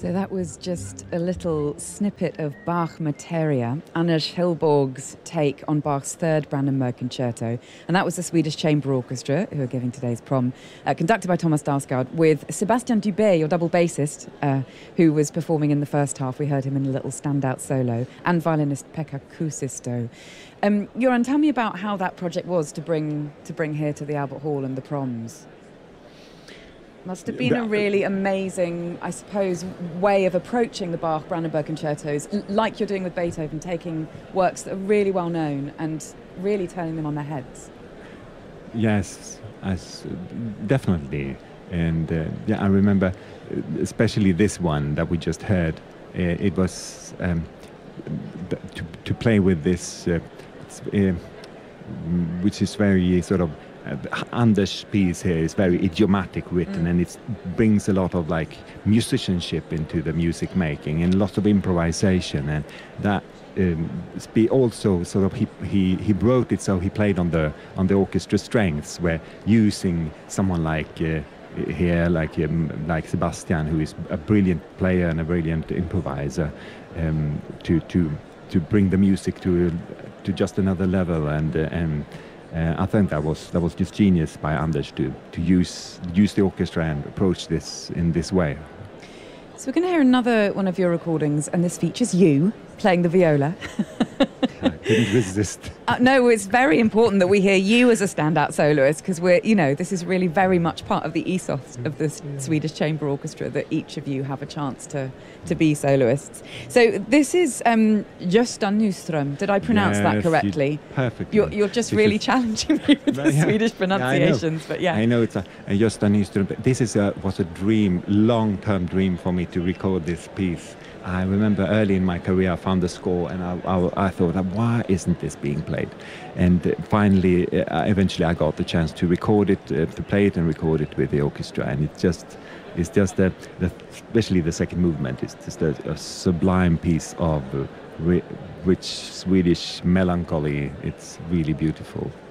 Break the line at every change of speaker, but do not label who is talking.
So that was just a little snippet of Bach Materia, Anders Hillborg's take on Bach's third Brandenburg Concerto. And that was the Swedish Chamber Orchestra, who are giving today's prom, conducted by Thomas Dausgaard, with Sebastian Dubé, your double bassist, who was performing in the first half. We heard him in a little standout solo, and violinist Pekka Kuusisto. Göran, tell me about how that project was to bring here to the Albert Hall and the proms. Must have been a really amazing, I suppose, way of approaching the Bach Brandenburg concertos, like you're doing with Beethoven, taking works that are really well known and really turning them on their heads.
Yes, definitely. And I remember especially this one that we just heard. It was to play with this, which is very sort of, Anders' piece here is very idiomatic written, and it brings a lot of like musicianship into the music making and lots of improvisation, and that also sort of he wrote it so he played on the orchestra strengths, where using someone like here like Sebastian, who is a brilliant player and a brilliant improviser, to bring the music to just another level, and I think that was just genius by Anders to use the orchestra and approach this in this way.
So we're going to hear another one of your recordings, and this features you playing the viola.
I couldn't resist.
No, it's very important that we hear you as a standout soloist, because this is really very much part of the ethos of the Swedish Chamber Orchestra, that each of you have a chance to be soloists. So this is Gösta Nyström. Did I pronounce that correctly?
Perfectly.
You're just really challenging me with the Swedish pronunciations, but yeah.
I know it's a Gösta Nyström. But this was a dream, long-term dream for me to record this piece. I remember early in my career I found the score, and I thought, why isn't this being played? And finally, eventually I got the chance to record it, to play it and record it with the orchestra, and it's just especially the second movement is just a sublime piece of rich Swedish melancholy. It's really beautiful.